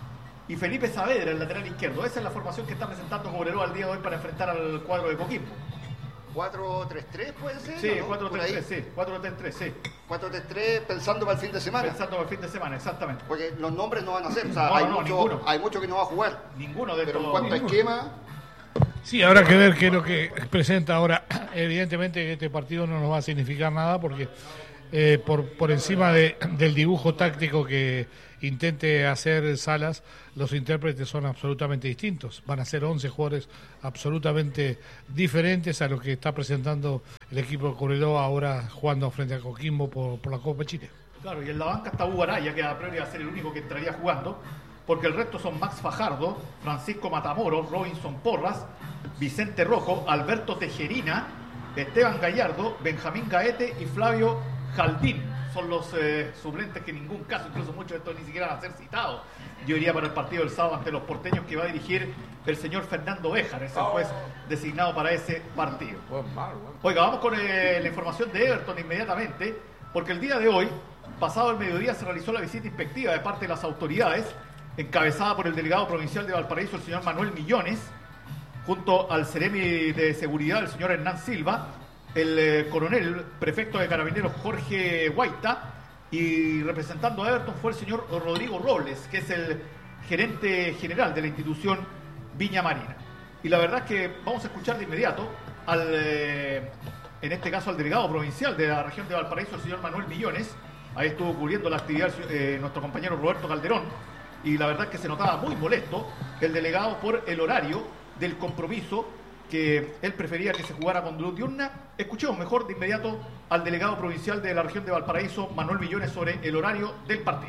y Felipe Saavedra, el lateral izquierdo. Esa es la formación que está presentando Cobreloa al día de hoy para enfrentar al cuadro de Coquimbo. cuatro tres tres puede ser. Sí, ¿no? cuatro Por tres ahí. tres, sí, cuatro tres tres, sí. cuatro tres tres pensando para el fin de semana. Pensando para el fin de semana, exactamente. Porque los nombres no van a ser. O sea, No, hay, no, mucho, ninguno. hay mucho que no va a jugar. Ninguno de Pero estos. en cuanto a ninguno. esquema, Sí, habrá que ver qué es lo que presenta ahora. Evidentemente este partido no nos va a significar nada porque eh, por, por encima de, del dibujo táctico que intente hacer Salas, los intérpretes son absolutamente distintos. Van a ser once jugadores absolutamente diferentes a lo que está presentando el equipo de Cobreloa ahora jugando frente a Coquimbo por, por la Copa de Chile. Claro, y en la banca está Hugo Araya, que a priori va a ser el único que entraría jugando, porque el resto son Max Fajardo, Francisco Matamoros, Robinson Porras, Vicente Rojo, Alberto Tejerina, Esteban Gallardo, Benjamín Gaete y Flavio Jaldín. Son los eh, suplentes que en ningún caso, incluso muchos de estos ni siquiera van a ser citados. Yo iría para el partido del sábado ante los porteños que va a dirigir el señor Fernando Béjar, es el juez designado para ese partido. Oiga, vamos con eh, la información de Everton inmediatamente, porque el día de hoy, pasado el mediodía, se realizó la visita inspectiva de parte de las autoridades, encabezada por el delegado provincial de Valparaíso, el señor Manuel Millones, junto al seremi de seguridad, el señor Hernán Silva, el eh, coronel, prefecto de carabineros Jorge Guaita, y representando a Everton fue el señor Rodrigo Robles, que es el gerente general de la institución Viña Marina. Y la verdad es que vamos a escuchar de inmediato al, eh, en este caso al delegado provincial de la región de Valparaíso, el señor Manuel Millones. Ahí estuvo cubriendo la actividad eh, nuestro compañero Roberto Calderón, y la verdad es que se notaba muy molesto el delegado por el horario del compromiso, que él prefería que se jugara con luz diurna. Escuchemos mejor de inmediato al delegado provincial de la región de Valparaíso, Manuel Millones, sobre el horario del partido.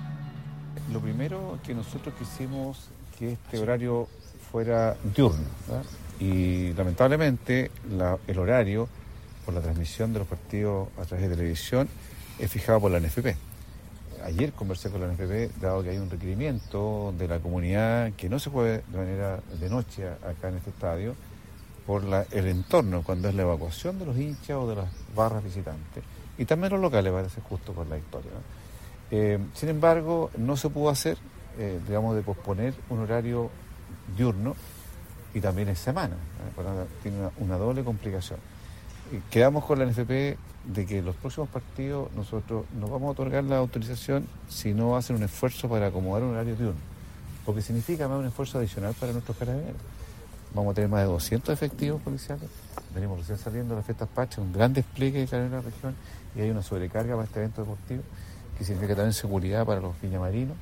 Lo primero que nosotros quisimos que este horario fuera diurno, ¿verdad? Y lamentablemente la- el horario por la transmisión de los partidos a través de televisión es fijado por la N F P. Ayer conversé con la N F P, dado que hay un requerimiento de la comunidad que no se juegue de manera de noche acá en este estadio, por la- el entorno, cuando es la evacuación de los hinchas o de las barras visitantes. Y también los locales, parece justo por la historia, ¿no? Eh, sin embargo, no se pudo hacer, eh, digamos, de posponer un horario diurno y también en semana, ¿eh? Por lo tanto, tiene una, una doble complicación. Y quedamos con la N F P de que los próximos partidos nosotros nos vamos a otorgar la autorización si no hacen un esfuerzo para acomodar un horario diurno, porque significa más un esfuerzo adicional para nuestros carabineros. Vamos a tener más de doscientos efectivos policiales, venimos recién saliendo de las fiestas patrias, un gran despliegue de carabineros de la región, y hay una sobrecarga para este evento deportivo, que significa también seguridad para los viñamarinos.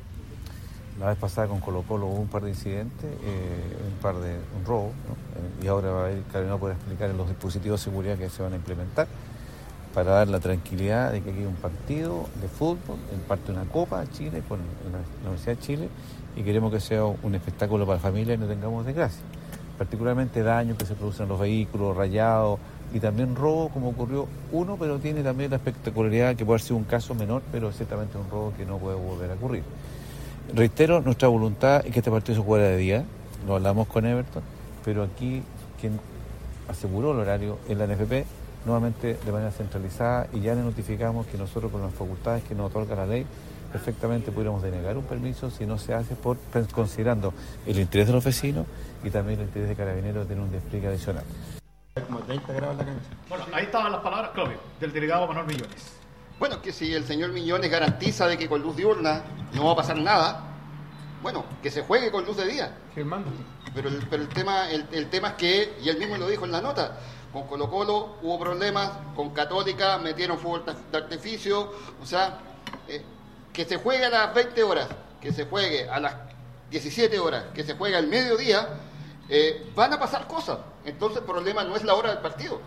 La vez pasada con Colo Colo hubo un par de incidentes, eh, un par de un robo, ¿no? Eh, y ahora va a haber, Carabinero poder explicar en los dispositivos de seguridad que se van a implementar para dar la tranquilidad de que aquí hay un partido de fútbol, en parte una Copa de Chile con la, la Universidad de Chile, y queremos que sea un espectáculo para la familia y no tengamos desgracia. Particularmente daños que se producen en los vehículos, rayados, y también robo, como ocurrió uno, pero tiene también la espectacularidad que puede haber sido un caso menor, pero ciertamente un robo que no puede volver a ocurrir. Reitero, nuestra voluntad es que este partido se jugara de día, lo hablamos con Everton, pero aquí quien aseguró el horario es la N F P, nuevamente de manera centralizada, y ya le notificamos que nosotros con las facultades que nos otorga la ley, perfectamente pudiéramos denegar un permiso si no se hace por considerando el interés de los vecinos y también el interés de Carabineros de tener un despliegue adicional. Como treinta grados en la cancha. Bueno, ahí estaban las palabras, Claudio, del delegado Manuel Millones. bueno, que si el señor Millones garantiza de que con luz diurna no va a pasar nada, bueno, que se juegue con luz de día. Germán. Pero el, pero el tema el, el tema es que, y él mismo lo dijo en la nota, con Colo Colo hubo problemas, con Católica metieron fuegos de artificio, o sea, eh, que se juegue a las veinte horas, que se juegue a las diecisiete horas, que se juegue al mediodía, eh, van a pasar cosas. Entonces el problema no es la hora del partido,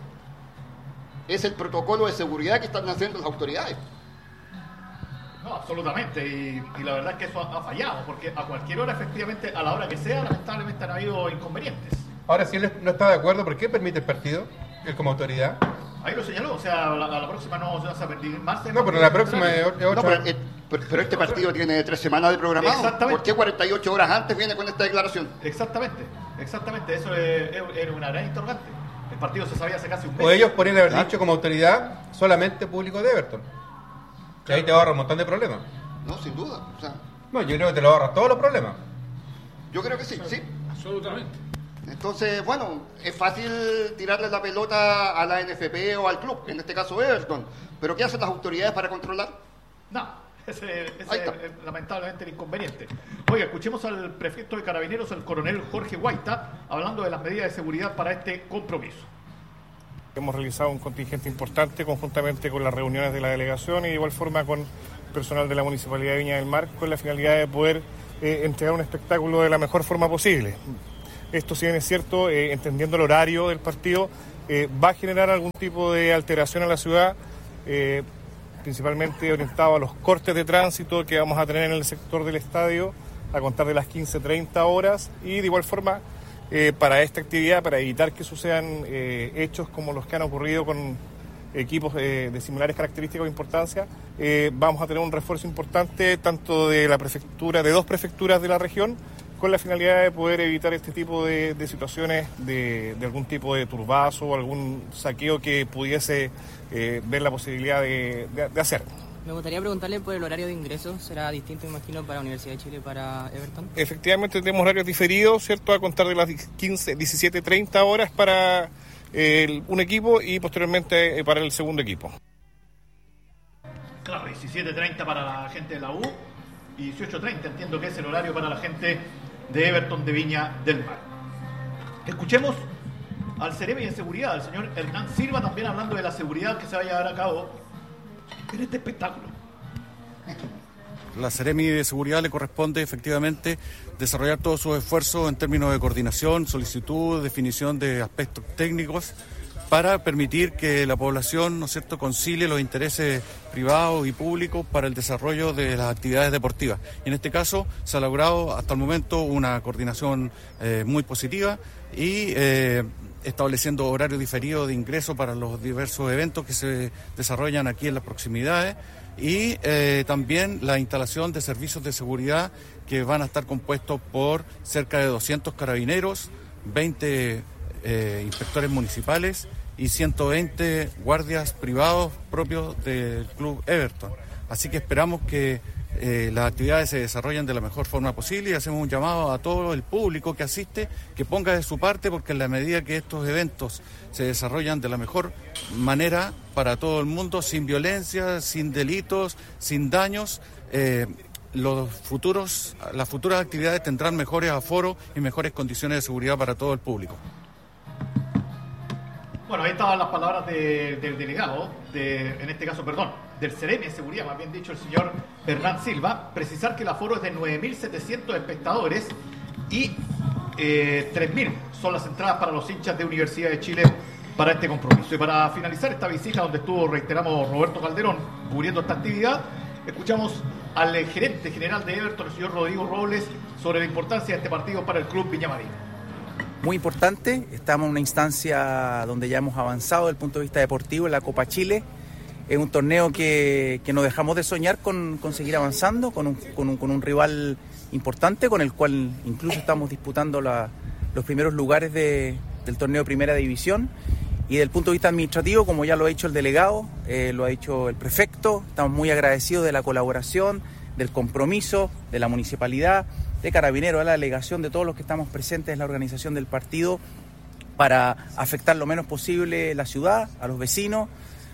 es el protocolo de seguridad que están haciendo las autoridades. No, absolutamente, y, y la verdad es que eso ha, ha fallado, porque a cualquier hora, efectivamente, a la hora que sea, lamentablemente han habido inconvenientes. Ahora, si él no está de acuerdo, ¿por qué permite el partido? Él como autoridad. Ahí lo señaló, o sea, a la, a la próxima no se va a perder más. No, pero la próxima es es No, otra. pero, eh, pero- pero este partido tiene tres semanas de programado. Exactamente. ¿Por qué cuarenta y ocho horas antes viene con esta declaración? Exactamente, exactamente, eso es, es- era una gran interrogante. El partido se sabía hace casi un mes. O ellos podrían haber Claro. dicho como autoridad solamente público de Everton. Que ahí te ahorra un montón de problemas. No, sin duda. O sea, Bueno, yo creo que te lo ahorras todos los problemas. Yo creo que sí, sí. Absolutamente. Entonces, bueno, es fácil tirarle la pelota a la N F P o al club, en este caso Everton, pero ¿qué hacen las autoridades para controlar? No, ese, ese es lamentablemente el inconveniente. Oiga, escuchemos al prefecto de Carabineros, el coronel Jorge Guaita, hablando de las medidas de seguridad para este compromiso. Hemos realizado un contingente importante conjuntamente con las reuniones de la delegación y de igual forma con personal de la Municipalidad de Viña del Mar, con la finalidad de poder eh, entregar un espectáculo de la mejor forma posible. Esto, si bien es cierto, eh, entendiendo el horario del partido, eh, va a generar algún tipo de alteración en la ciudad, eh, principalmente orientado a los cortes de tránsito que vamos a tener en el sector del estadio a contar de las quince treinta horas, y de igual forma eh, para esta actividad, para evitar que sucedan eh, hechos como los que han ocurrido con equipos eh, de similares características o importancia, eh, vamos a tener un refuerzo importante tanto de la prefectura, de dos prefecturas de la región, con la finalidad de poder evitar este tipo de, de situaciones de, de algún tipo de turbazo o algún saqueo que pudiese eh, ver la posibilidad de, de, de hacer. Me gustaría preguntarle por el horario de ingreso. ¿Será distinto, imagino, para la Universidad de Chile y para Everton? Efectivamente tenemos horarios diferidos, ¿cierto? A contar de las quince, diecisiete treinta horas para eh, un equipo y posteriormente eh, para el segundo equipo. Claro, diecisiete treinta para la gente de la U y dieciocho treinta entiendo que es el horario para la gente de Everton de Viña del Mar. Escuchemos al Ceremi de Seguridad, al señor Hernán Silva, también hablando de la seguridad que se va a llevar a cabo en este espectáculo. La Ceremi de Seguridad le corresponde efectivamente desarrollar todos sus esfuerzos en términos de coordinación, solicitud, definición de aspectos técnicos para permitir que la población, ¿no es cierto?, concilie los intereses privados y públicos para el desarrollo de las actividades deportivas. Y en este caso se ha logrado hasta el momento una coordinación eh, muy positiva y eh, estableciendo horarios diferidos de ingreso para los diversos eventos que se desarrollan aquí en las proximidades y eh, también la instalación de servicios de seguridad que van a estar compuestos por cerca de doscientos carabineros, veinte eh, inspectores municipales y ciento veinte guardias privados propios del Club Everton. Así que esperamos que eh, las actividades se desarrollen de la mejor forma posible y hacemos un llamado a todo el público que asiste, que ponga de su parte, porque en la medida que estos eventos se desarrollan de la mejor manera para todo el mundo, sin violencia, sin delitos, sin daños, eh, los futuros, las futuras actividades tendrán mejores aforos y mejores condiciones de seguridad para todo el público. Bueno, ahí estaban las palabras de, del delegado, de, en este caso, perdón, del Ceremi de Seguridad, más bien dicho, el señor Hernán Silva. Precisar que el aforo es de nueve mil setecientos espectadores y eh, tres mil son las entradas para los hinchas de Universidad de Chile para este compromiso. Y para finalizar esta visita, donde estuvo, reiteramos, Roberto Calderón cubriendo esta actividad, escuchamos al gerente general de Everton, el señor Rodrigo Robles, sobre la importancia de este partido para el Club Viña Marín. Muy importante, estamos en una instancia donde ya hemos avanzado desde el punto de vista deportivo en la Copa Chile. Es un torneo que, que no dejamos de soñar con, con seguir avanzando, con un, con, un, con un rival importante, con el cual incluso estamos disputando la, los primeros lugares de, del torneo de Primera División. Y desde el punto de vista administrativo, como ya lo ha hecho el delegado, eh, lo ha hecho el prefecto, estamos muy agradecidos de la colaboración, del compromiso de la municipalidad, de Carabineros, de la delegación, de todos los que estamos presentes en la organización del partido para afectar lo menos posible la ciudad, a los vecinos,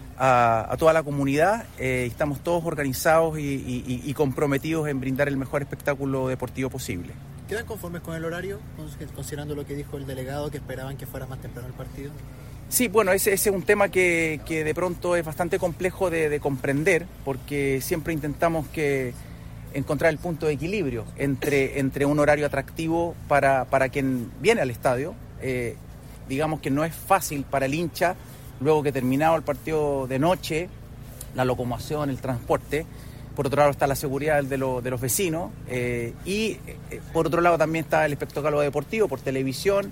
a, a toda la comunidad. Eh, estamos todos organizados y, y, y comprometidos en brindar el mejor espectáculo deportivo posible. ¿Quedan conformes con el horario, considerando lo que dijo el delegado, que esperaban que fuera más temprano el partido? Sí, bueno, ese, ese es un tema que, que de pronto es bastante complejo de, de comprender, porque siempre intentamos que encontrar el punto de equilibrio entre, entre un horario atractivo para, para quien viene al estadio. Eh, digamos que no es fácil para el hincha, luego que terminado el partido de noche, la locomoción, el transporte. Por otro lado está la seguridad de, lo, de los vecinos eh, y eh, por otro lado también está el espectáculo deportivo por televisión,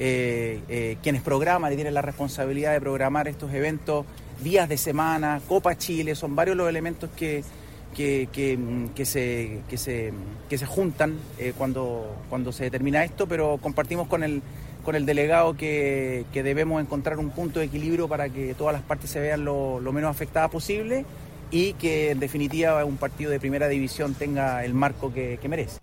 eh, eh, quienes programan y tienen la responsabilidad de programar estos eventos, días de semana, Copa Chile, son varios los elementos que Que, que, que, se, que, se, que se juntan eh, cuando, cuando se determina esto, pero compartimos con el, con el delegado que, que debemos encontrar un punto de equilibrio para que todas las partes se vean lo, lo menos afectadas posible y que en definitiva un partido de primera división tenga el marco que, que merece.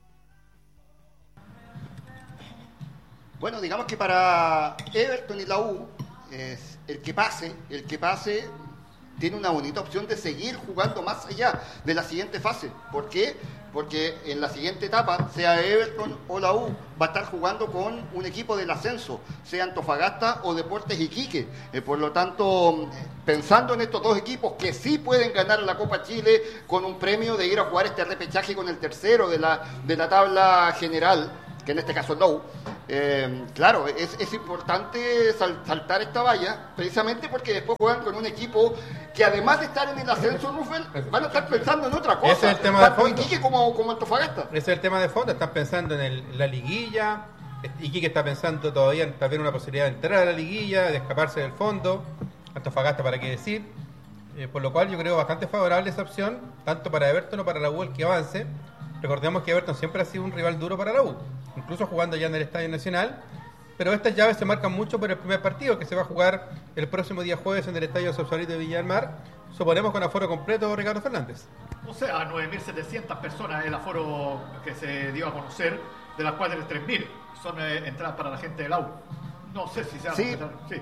Bueno, digamos que para Everton y la U, es el que pase, el que pase tiene una bonita opción de seguir jugando más allá de la siguiente fase. ¿Por qué? Porque en la siguiente etapa, sea Everton o la U, va a estar jugando con un equipo del ascenso, sea Antofagasta o Deportes Iquique. Eh, por lo tanto, pensando en estos dos equipos que sí pueden ganar la Copa Chile con un premio de ir a jugar este repechaje con el tercero de la, de la tabla general, que en este caso es la U, eh, claro, es, es importante sal, saltar esta valla, precisamente porque después juegan con un equipo que además de estar en el ascenso, Rufel, van a estar pensando en otra cosa. Ese es el tema de fondo. Iquique como, como Antofagasta. Ese es el tema de fondo, están pensando en, el, en la liguilla, Iquique está pensando todavía en haber una posibilidad de entrar a la liguilla, de escaparse del fondo, Antofagasta para qué decir, eh, por lo cual yo creo bastante favorable esa opción, tanto para Everton o para la U el que avance. Recordemos que Everton siempre ha sido un rival duro para la U, incluso jugando ya en el Estadio Nacional, pero estas llaves se marcan mucho por el primer partido que se va a jugar el próximo día jueves en el Estadio Sausalito de Viña del Mar, suponemos con aforo completo, Ricardo Fernández. O sea, nueve mil setecientas personas el aforo que se dio a conocer, de las cuales tres mil son eh, entradas para la gente de la U. No sé si se va sí. a sí.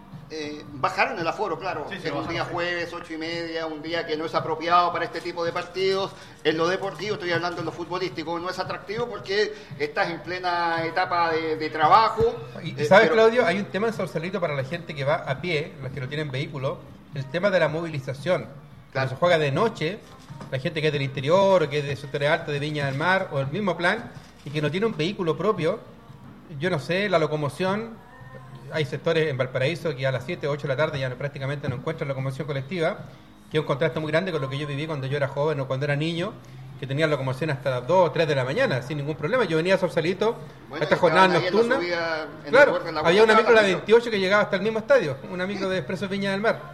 Eh, bajaron el aforo, claro, sí, sí, es un día jueves, ocho y media, un día que no es apropiado para este tipo de partidos. En lo deportivo, estoy hablando en lo futbolístico, no es atractivo porque estás en plena etapa de, de trabajo. Y eh, sabes, pero... Claudio, hay un tema en Sausalito para la gente que va a pie, los que no tienen vehículo, el tema de la movilización. Claro. Cuando se juega de noche, la gente que es del interior o que es de sectores altos de Viña del Mar o el mismo plan y que no tiene un vehículo propio, yo no sé, la locomoción. Hay sectores en Valparaíso que a las siete o ocho de la tarde ya no, prácticamente no encuentran locomoción colectiva, que es un contraste muy grande con lo que yo viví cuando yo era joven o cuando era niño, que tenía locomoción hasta las dos o tres de la mañana, sin ningún problema. Yo venía a Sausalito, bueno, a estas jornadas nocturnas. Claro, había una micro, la veintiocho, que llegaba hasta el mismo estadio, una micro de Expreso Viña del Mar.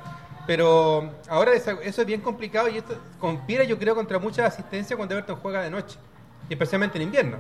Pero ahora eso, eso es bien complicado y esto conspira, yo creo, contra mucha asistencia cuando Everton juega de noche, y especialmente en invierno.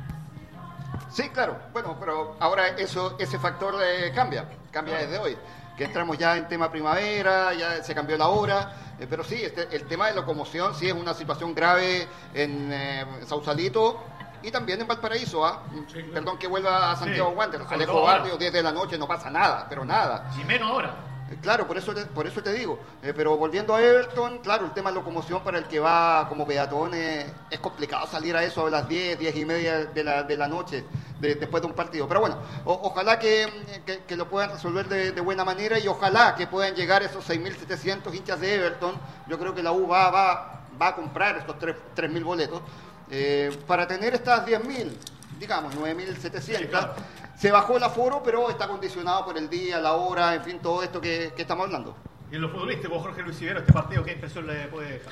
Sí, claro. Bueno, pero ahora eso, ese factor eh, cambia, cambia desde hoy. Que entramos ya en tema primavera, ya se cambió la hora, eh, pero sí, este, el tema de locomoción sí es una situación grave en eh, Sausalito y también en Valparaíso. ¿ah? Sí, claro. Perdón que vuelva a Santiago sí. Wanderers, Alejo Barrio, diez de la noche no pasa nada, pero nada. Y menos ahora. Claro, por eso te, por eso te digo. Eh, pero volviendo a Everton, claro, el tema de locomoción para el que va como peatón eh, es complicado salir a eso a las diez, diez y media de la, de la noche de, después de un partido. Pero bueno, o, ojalá que, que, que lo puedan resolver de, de buena manera y ojalá que puedan llegar esos seis mil setecientos hinchas de Everton. Yo creo que la U va, va, va a comprar estos tres mil boletos eh, para tener estas diez mil, digamos, nueve mil setecientos. Sí, claro. Se bajó el aforo, pero está condicionado por el día, la hora, en fin, todo esto que, que estamos hablando. Y en lo futbolístico, Jorge Luis Ibero, este partido, ¿qué impresión le puede dejar?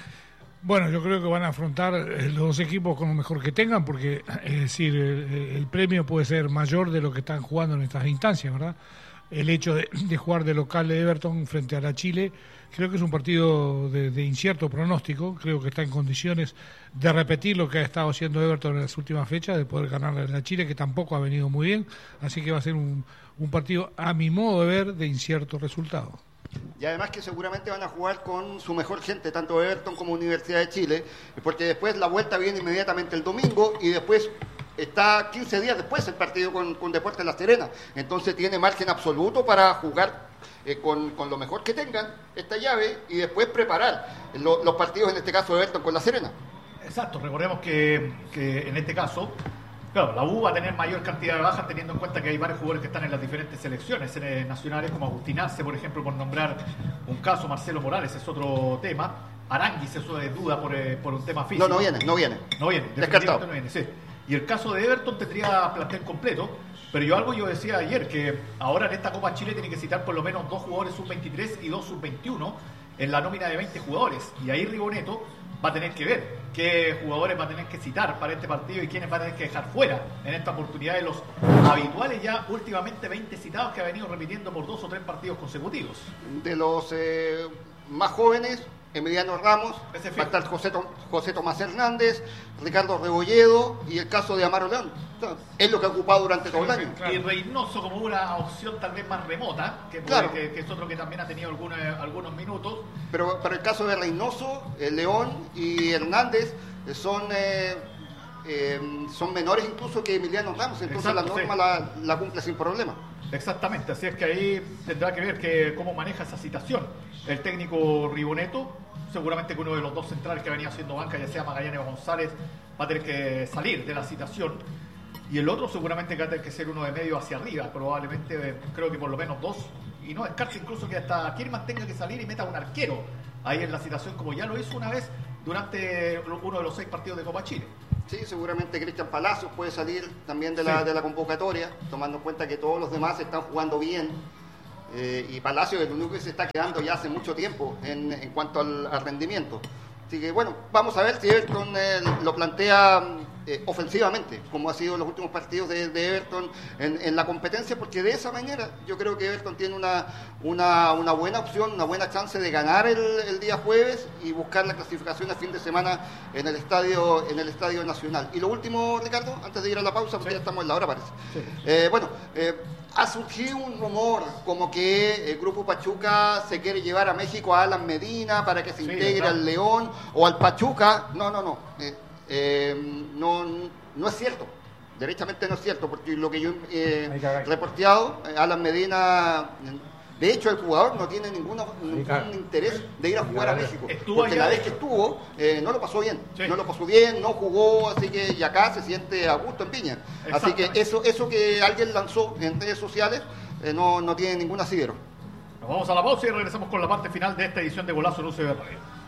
Bueno, yo creo que van a afrontar los dos equipos con lo mejor que tengan, porque es decir, el, el premio puede ser mayor de lo que están jugando en estas instancias, ¿verdad? El hecho de, de jugar de local de Everton frente a la Chile, creo que es un partido de, de incierto pronóstico, creo que está en condiciones de repetir lo que ha estado haciendo Everton en las últimas fechas, de poder ganar a la Chile, que tampoco ha venido muy bien, así que va a ser un, un partido, a mi modo de ver, de incierto resultado. Y además que seguramente van a jugar con su mejor gente, tanto Everton como Universidad de Chile, porque después la vuelta viene inmediatamente el domingo y después está quince días después el partido con, con Deportes La Serena. Entonces tiene margen absoluto para jugar eh, con, con lo mejor que tengan esta llave y después preparar lo, los partidos, en este caso de Everton con La Serena. Exacto, recordemos que, que en este caso, claro, la U va a tener mayor cantidad de bajas teniendo en cuenta que hay varios jugadores que están en las diferentes selecciones eh, nacionales, como Agustín Arce, por ejemplo, por nombrar un caso. Marcelo Morales es otro tema. Aranguis, eso es duda por, eh, por un tema físico. No, no viene, no viene. No viene, descartado. No viene, sí. Y el caso de Everton tendría plantel completo, pero yo algo yo decía ayer, que ahora en esta Copa Chile tiene que citar por lo menos dos jugadores sub veintitrés y dos sub veintiuno en la nómina de veinte jugadores. Y ahí Rigoneto va a tener que ver qué jugadores va a tener que citar para este partido y quiénes va a tener que dejar fuera en esta oportunidad de los habituales ya últimamente veinte citados que ha venido repitiendo por dos o tres partidos consecutivos. De los eh, más jóvenes, Emiliano Ramos, va a estar José, José Tomás Hernández, Ricardo Rebolledo y el caso de Amaro León. Es lo que ha ocupado durante todo el año. Y Reynoso como una opción tal vez más remota, que, puede, claro. que, que es otro que también ha tenido algunos, algunos minutos. Pero para el caso de Reynoso, el León y Hernández son... Eh, Eh, son menores incluso que Emiliano Ramos, entonces Exacto, la norma sí. la, la cumple sin problema. Exactamente, así es que ahí tendrá que ver que cómo maneja esa situación el técnico Riboneto. Seguramente que uno de los dos centrales que venía haciendo banca, ya sea Magallanes o González, va a tener que salir de la situación, y el otro seguramente que va a tener que ser uno de medio hacia arriba, probablemente eh, creo que por lo menos dos, y no descarta incluso que hasta Kirman tenga que salir y meta un arquero ahí en la situación, como ya lo hizo una vez durante uno de los seis partidos de Copa Chile. Sí, seguramente Cristian Palacios puede salir también de la, sí. de la convocatoria, tomando en cuenta que todos los demás están jugando bien. Eh, y Palacios es el único que se está quedando ya hace mucho tiempo en, en cuanto al, al rendimiento. Así que bueno, vamos a ver si Everton eh, lo plantea eh, ofensivamente, como ha sido en los últimos partidos de, de Everton en, en la competencia, porque de esa manera yo creo que Everton tiene una, una, una buena opción, una buena chance de ganar el, el día jueves y buscar la clasificación a fin de semana en el estadio en el estadio Nacional. Y lo último, Ricardo, antes de ir a la pausa, porque sí. ya estamos en la hora, parece. Sí. Eh, bueno, eh, ha surgido un rumor como que el Grupo Pachuca se quiere llevar a México a Alan Medina para que se sí, integre ¿verdad? al León o al Pachuca. No, no, no. Eh, eh, no, no es cierto. Derechamente no es cierto, porque lo que yo he eh, reporteado, eh, Alan Medina... De hecho, el jugador no tiene ninguna, ningún interés de ir a jugar a México. Porque la vez que estuvo, eh, no lo pasó bien. Sí. No lo pasó bien, no jugó, así que y acá se siente a gusto en Piña. Así que eso eso que alguien lanzó en redes sociales eh, no, no tiene ningún asidero. Nos vamos a la pausa y regresamos con la parte final de esta edición de Golazo en U C B Radio.